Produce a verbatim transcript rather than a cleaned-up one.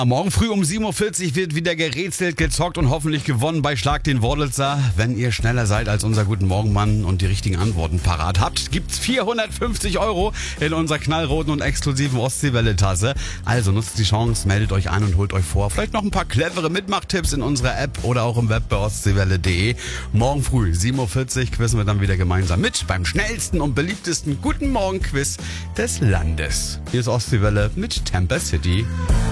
Am Morgen früh um sieben Uhr vierzig wird wieder gerätselt, gezockt und hoffentlich gewonnen bei Schlag den Wordelser. Wenn ihr schneller seid als unser Guten Morgenmann und die richtigen Antworten parat habt, gibt's vierhundertfünfzig Euro in unserer knallroten und exklusiven Ostseewelle-Tasse. Also nutzt die Chance, meldet euch an und holt euch vor. Vielleicht noch ein paar clevere Mitmachtipps in unserer App oder auch im Web bei ostseewelle punkt de. Morgen früh sieben Uhr vierzig quizzen wir dann wieder gemeinsam mit beim schnellsten und beliebtesten Guten Morgen Quiz des Landes. Hier ist Ostseewelle mit Tampa City.